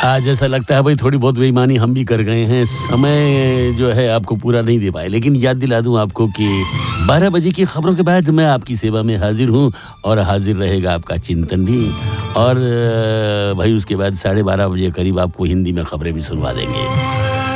आज ऐसा लगता है भाई थोड़ी बहुत बेईमानी हम भी कर गए हैं, समय जो है आपको पूरा नहीं दे पाए, लेकिन याद दिला दूं आपको कि 12 बजे की खबरों के बाद मैं आपकी सेवा में हाजिर हूं और हाजिर रहेगा आपका चिंतन भी। और भाई उसके बाद 12:30 बजे करीब आपको हिंदी में खबरें भी सुनवा देंगे।